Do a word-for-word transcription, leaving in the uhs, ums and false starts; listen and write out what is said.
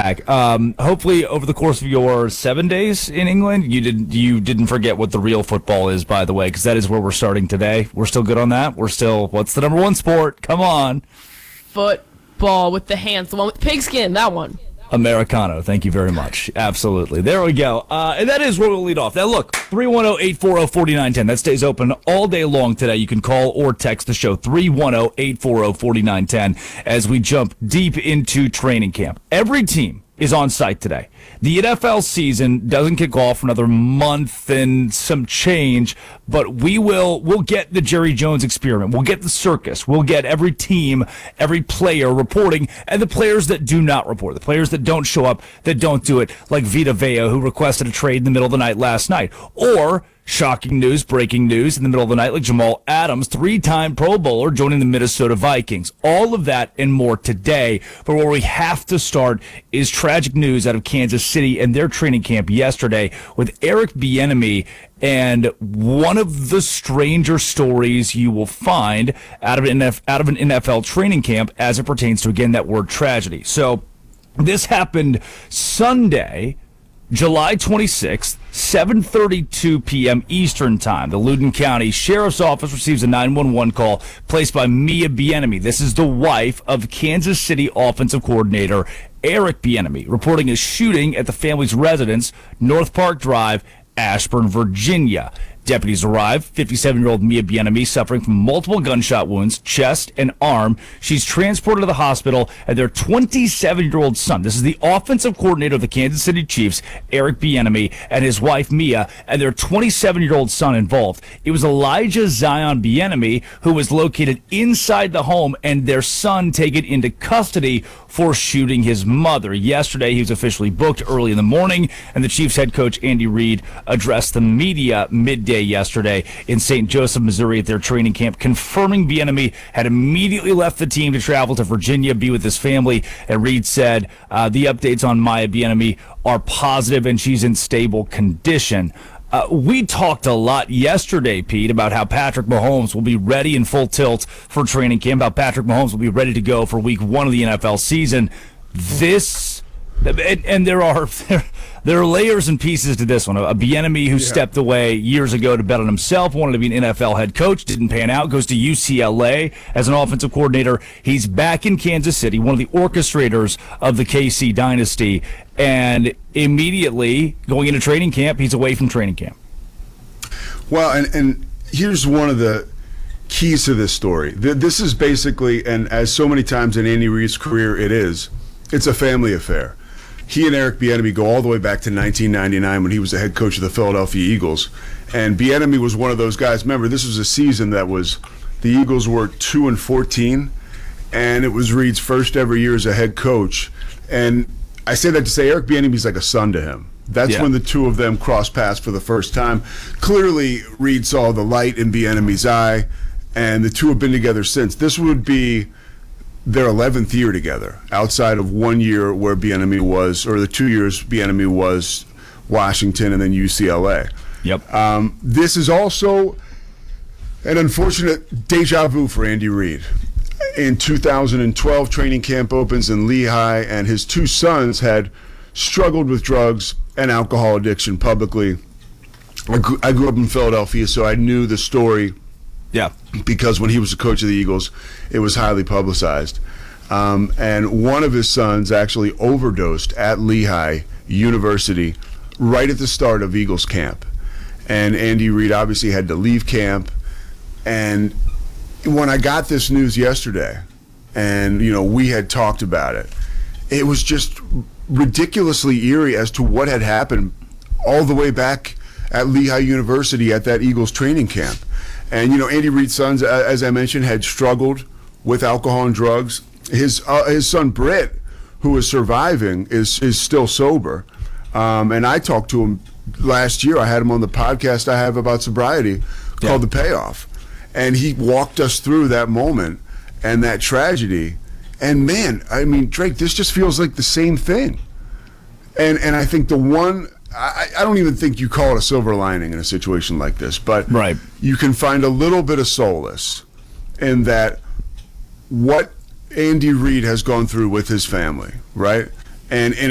back. Um, hopefully, over the course of your seven days in England, you did you didn't forget what the real football is. By the way, because that is where we're starting today. We're still good on that. We're still what's the number one sport? Come on, football with the hands, the one with pigskin. That one. Americano, thank you very much. Absolutely. There we go. Uh, and that is where we'll lead off. Now, look, three one zero, eight four zero, four nine one zero. That stays open all day long today. You can call or text the show, three one zero, eight four zero, four nine one zero, as we jump deep into training camp. Every team is on site today. The N F L season doesn't kick off for another month and some change, but we will we'll get the Jerry Jones experiment. We'll get the circus. We'll get every team, every player reporting, and the players that do not report, the players that don't show up, that don't do it, like Vita Vea, who requested a trade in the middle of the night last night, or shocking news, breaking news in the middle of the night, like Jamal Adams, three-time Pro Bowler, joining the Minnesota Vikings. All of that and more today. But where we have to start is tragic news out of Kansas City and their training camp yesterday with Eric Bieniemy, and one of the stranger stories you will find out of an N F L, out of an N F L training camp as it pertains to, again, that word tragedy. So this happened Sunday, July twenty-sixth, seven thirty-two p.m. Eastern Time. The Loudoun County Sheriff's Office receives a nine one one call placed by Mia Bieniemy. This is the wife of Kansas City offensive coordinator Eric Bieniemy, reporting a shooting at the family's residence, North Park Drive, Ashburn, Virginia. Deputies arrive. fifty-seven-year-old Mia Bieniemy suffering from multiple gunshot wounds, chest and arm. She's transported to the hospital, and their twenty-seven-year-old son, this is the offensive coordinator of the Kansas City Chiefs, Eric Bieniemy, and his wife Mia, and their twenty-seven-year-old son involved. It was Elijah Zion Bieniemy, who was located inside the home, and their son taken into custody for shooting his mother. Yesterday, he was officially booked early in the morning, and the Chiefs head coach Andy Reid addressed the media midday yesterday in Saint Joseph, Missouri at their training camp, confirming Bieniemy had immediately left the team to travel to Virginia, be with his family. And Reid said uh, the updates on Mia Bieniemy are positive and she's in stable condition. Uh, we talked a lot yesterday, Pete, about how Patrick Mahomes will be ready in full tilt for training camp, how Patrick Mahomes will be ready to go for week one of the N F L season. This, and, and there are there, there are layers and pieces to this one. A Bieniemy who yeah. stepped away years ago to bet on himself, wanted to be an N F L head coach, didn't pan out, goes to U C L A as an offensive coordinator. He's back in Kansas City, one of the orchestrators of the K C dynasty, and immediately going into training camp, he's away from training camp. Well, and, and here's one of the keys to this story. This is basically, and as so many times in Andy Reid's career it is, it's a family affair. He and Eric Bieniemy go all the way back to nineteen ninety-nine when he was the head coach of the Philadelphia Eagles. And Bieniemy was one of those guys. Remember, this was a season that was, the Eagles were two and fourteen, and it was Reid's first ever year as a head coach. And I say that to say Eric Bieniemy's like a son to him. That's yeah. when the two of them crossed paths for the first time. Clearly, Reid saw the light in Bieniemy's eye, and the two have been together since. This would be their eleventh year together, outside of one year where Bieniemy was, or the two years Bieniemy was Washington and then U C L A. Yep. Um, this is also an unfortunate deja vu for Andy Reid. In two thousand twelve, training camp opens in Lehigh, and his two sons had struggled with drugs and alcohol addiction publicly. I grew, I grew up in Philadelphia, so I knew the story. Yeah. Because when he was the coach of the Eagles, it was highly publicized. Um, and one of his sons actually overdosed at Lehigh University right at the start of Eagles camp. And Andy Reid obviously had to leave camp. And when I got this news yesterday, and, you know, we had talked about it, it was just ridiculously eerie as to what had happened all the way back at Lehigh University at that Eagles training camp. And, you know, Andy Reid's sons, as I mentioned, had struggled with alcohol and drugs. His uh, his son, Britt, who is surviving, is is still sober. Um, and I talked to him last year. I had him on the podcast I have about sobriety yeah. called The Payoff. And he walked us through that moment and that tragedy. And, man, I mean, Drake, this just feels like the same thing. And, and I think the one... I, I don't even think you call it a silver lining in a situation like this, but right. you can find a little bit of solace in that what Andy Reid has gone through with his family, right? And in